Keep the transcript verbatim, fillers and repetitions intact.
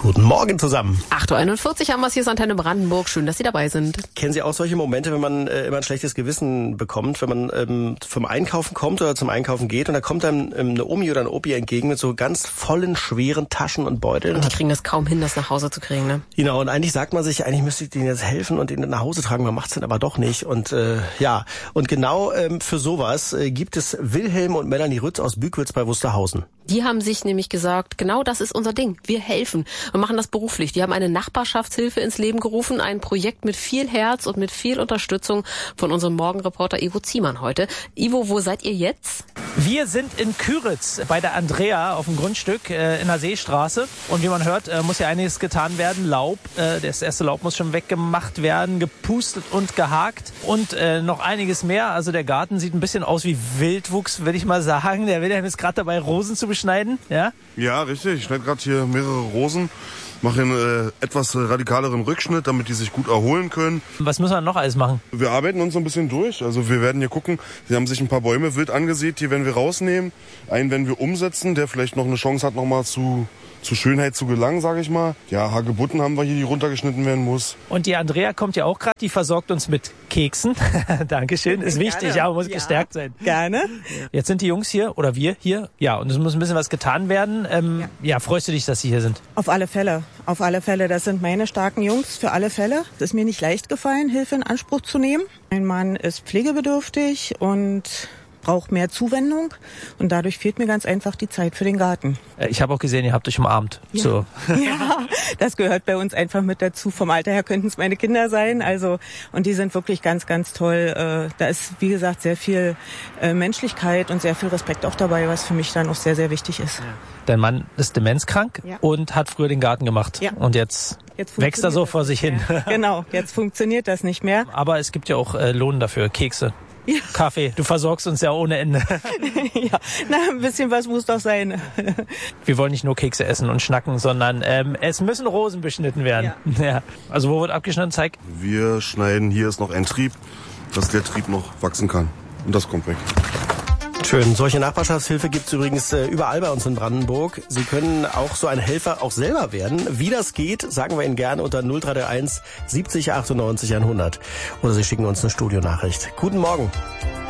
Guten Morgen zusammen. acht Uhr einundvierzig haben wir es, hier ist Antenne Brandenburg. Schön, dass Sie dabei sind. Kennen Sie auch solche Momente, wenn man äh, immer ein schlechtes Gewissen bekommt, wenn man ähm, vom Einkaufen kommt oder zum Einkaufen geht und da kommt dann ähm, eine Omi oder ein Opi entgegen mit so ganz vollen, schweren Taschen und Beuteln. Und die kriegen das kaum hin, das nach Hause zu kriegen, ne? Genau, und eigentlich sagt man sich, eigentlich müsste ich denen jetzt helfen und ihnen nach Hause tragen, man macht es dann aber doch nicht. Und äh, ja, und genau ähm, für sowas äh, gibt es Wilhelm und Melanie Rütz aus Bükwitz bei Wusterhausen. Die haben sich nämlich gesagt, genau das ist unser Ding. Wir helfen und machen das beruflich. Die haben eine Nachbarschaftshilfe ins Leben gerufen, ein Projekt mit viel Herz und mit viel Unterstützung von unserem Morgenreporter Ivo Ziemann heute. Ivo, wo seid ihr jetzt? Wir sind in Küritz bei der Andrea auf dem Grundstück äh, in der Seestraße. Und wie man hört, äh, muss ja einiges getan werden. Laub, äh, das erste Laub muss schon weggemacht werden, gepustet und gehakt und äh, noch einiges mehr. Also der Garten sieht ein bisschen aus wie Wildwuchs, würde ich mal sagen. Der Wilhelm ist gerade dabei, Rosen zu beschneiden. Ja, ja richtig. Ich schneide gerade hier mehrere Rosen. Mache einen äh, etwas radikaleren Rückschnitt, damit die sich gut erholen können. Was müssen wir noch alles machen? Wir arbeiten uns so ein bisschen durch. Also wir werden hier gucken, sie haben sich ein paar Bäume wild angesät, die werden wir rausnehmen. Einen werden wir umsetzen, der vielleicht noch eine Chance hat, nochmal zu, zu Schönheit zu gelangen, sage ich mal. Ja, Hagebutten haben wir hier, die runtergeschnitten werden muss. Und die Andrea kommt ja auch gerade, die versorgt uns mit Keksen. Dankeschön, ist wichtig, Gerne. aber muss ja. gestärkt sein. Gerne. Jetzt sind die Jungs hier, oder wir hier, ja, und es muss ein bisschen was getan werden. Ähm, ja. ja, freust du dich, dass sie hier sind? Auf alle Fälle, auf alle Fälle. Das sind meine starken Jungs, für alle Fälle. Es ist mir nicht leicht gefallen, Hilfe in Anspruch zu nehmen. Mein Mann ist pflegebedürftig und braucht mehr Zuwendung und dadurch fehlt mir ganz einfach die Zeit für den Garten. Ich habe auch gesehen, ihr habt euch umarmt. Ja. So. Ja, das gehört bei uns einfach mit dazu. Vom Alter her könnten es meine Kinder sein. Also und die sind wirklich ganz, ganz toll. Da ist, wie gesagt, sehr viel Menschlichkeit und sehr viel Respekt auch dabei, was für mich dann auch sehr, sehr wichtig ist. Dein Mann ist demenzkrank ja. und hat früher den Garten gemacht. Ja. Und jetzt, jetzt wächst er so vor sich hin. Genau, jetzt funktioniert das nicht mehr. Aber es gibt ja auch äh, Lohn dafür, Kekse. Ja. Kaffee, du versorgst uns ja ohne Ende. Ja, na, ein bisschen was muss doch sein. Wir wollen nicht nur Kekse essen und schnacken, sondern ähm, es müssen Rosen beschnitten werden. Ja. Ja. Also wo wird abgeschnitten, zeig? Wir schneiden, hier ist noch ein Trieb, dass der Trieb noch wachsen kann. Und das kommt weg. Schön. Solche Nachbarschaftshilfe gibt's übrigens äh, überall bei uns in Brandenburg. Sie können auch so ein Helfer auch selber werden. Wie das geht, sagen wir Ihnen gerne unter null drei drei eins siebzig achtundneunzig hundert. Oder Sie schicken uns eine Studionachricht. Guten Morgen.